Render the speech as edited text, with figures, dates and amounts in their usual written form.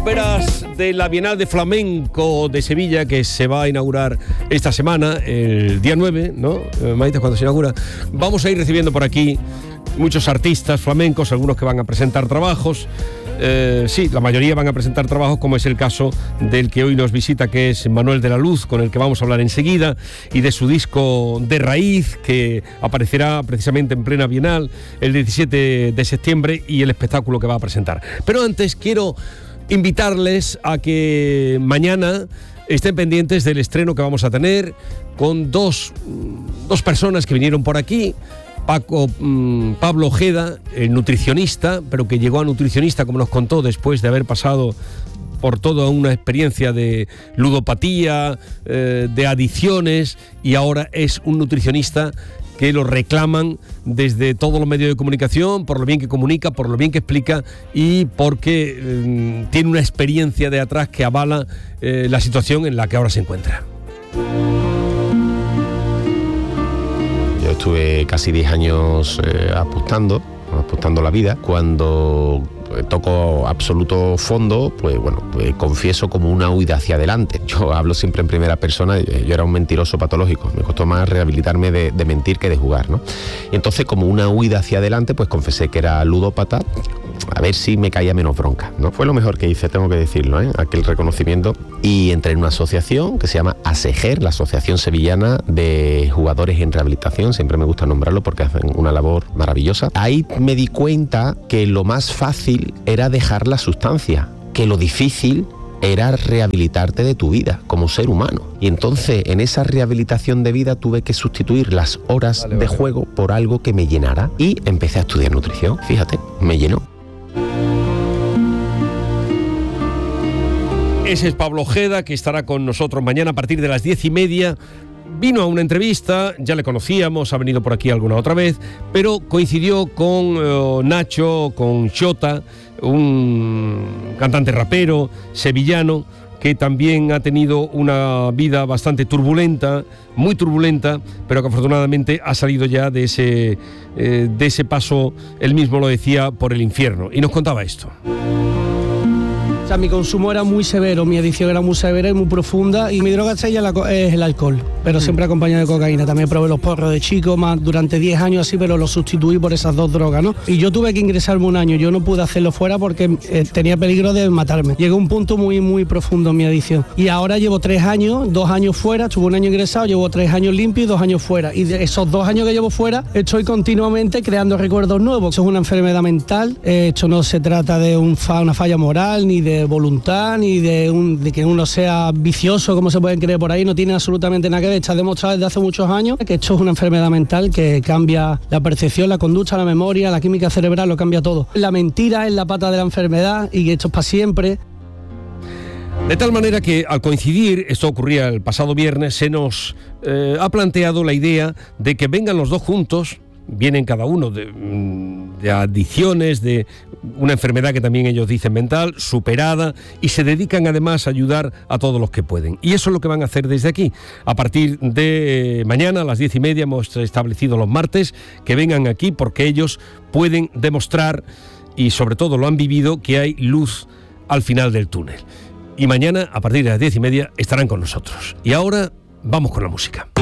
vísperas de la Bienal de Flamenco de Sevilla, que se va a inaugurar esta semana, el día 9, ¿no? Maite, cuando se inaugura. Vamos a ir recibiendo por aquí muchos artistas flamencos, algunos que van a presentar trabajos. Sí, la mayoría van a presentar trabajos, como es el caso del que hoy nos visita, que es Manuel de la Luz, con el que vamos a hablar enseguida, y de su disco De Raíz, que aparecerá precisamente en plena Bienal el 17 de septiembre, y el espectáculo que va a presentar. Pero antes quiero invitarles a que mañana estén pendientes del estreno que vamos a tener con dos personas que vinieron por aquí. Pablo Ojeda, el nutricionista, pero que llegó a nutricionista, como nos contó, después de haber pasado por toda una experiencia de ludopatía, de adicciones, y ahora es un nutricionista que lo reclaman desde todos los medios de comunicación, por lo bien que comunica, por lo bien que explica, y porque tiene una experiencia de atrás que avala la situación en la que ahora se encuentra. Yo estuve casi 10 años apostando la vida. Cuando toco absoluto fondo, pues bueno, pues confieso como una huida hacia adelante. Yo hablo siempre en primera persona. Yo era un mentiroso patológico. Me costó más rehabilitarme de mentir que de jugar, ¿no? Y entonces, como una huida hacia adelante, pues confesé que era ludópata, a ver si me caía menos bronca, ¿no? Fue lo mejor que hice, tengo que decirlo, aquel reconocimiento. Y entré en una asociación que se llama ASEGER, la Asociación Sevillana de Jugadores en Rehabilitación. Siempre me gusta nombrarlo porque hacen una labor maravillosa. Ahí me di cuenta que lo más fácil era dejar la sustancia, que lo difícil era rehabilitarte de tu vida como ser humano. Y entonces, en esa rehabilitación de vida, tuve que sustituir las horas de juego por algo que me llenara, y empecé a estudiar nutrición. Fíjate, me llenó. Ese es Pablo Ojeda, que estará con nosotros mañana a partir de las 10:30. Vino a una entrevista, ya le conocíamos, ha venido por aquí alguna otra vez, pero coincidió con Nacho, con Xota, un cantante rapero sevillano que también ha tenido una vida bastante turbulenta, muy turbulenta, pero que afortunadamente ha salido ya de ese paso, él mismo lo decía, por el infierno. Y nos contaba esto. O sea, mi consumo era muy severo, mi adicción era muy severa y muy profunda, y mi droga estrella es el alcohol, pero siempre acompañado de cocaína. También probé los porros de chico, más durante 10 años así, pero los sustituí por esas dos drogas, ¿no? Y yo tuve que ingresarme un año, yo no pude hacerlo fuera porque tenía peligro de matarme. Llegué a un punto muy, muy profundo en mi adicción. Y ahora llevo 3 años, 2 años fuera, estuve un año ingresado, llevo 3 años limpio y 2 años fuera. Y de esos 2 años que llevo fuera, estoy continuamente creando recuerdos nuevos. Eso es una enfermedad mental, esto no se trata de una falla moral, ni de voluntad, ni de que uno sea vicioso, como se pueden creer por ahí. No tiene absolutamente nada que ver. Está demostrado desde hace muchos años que esto es una enfermedad mental que cambia la percepción, la conducta, la memoria, la química cerebral, lo cambia todo. La mentira es la pata de la enfermedad, y esto es para siempre. De tal manera que, al coincidir, esto ocurría el pasado viernes, se nos ha planteado la idea de que vengan los dos juntos. Vienen cada uno de adicciones, de una enfermedad que también ellos dicen mental, superada, y se dedican además a ayudar a todos los que pueden. Y eso es lo que van a hacer desde aquí. A partir de mañana a las 10:30 hemos establecido los martes que vengan aquí, porque ellos pueden demostrar, y sobre todo lo han vivido, que hay luz al final del túnel. Y mañana a partir de las 10:30 estarán con nosotros. Y ahora vamos con la música.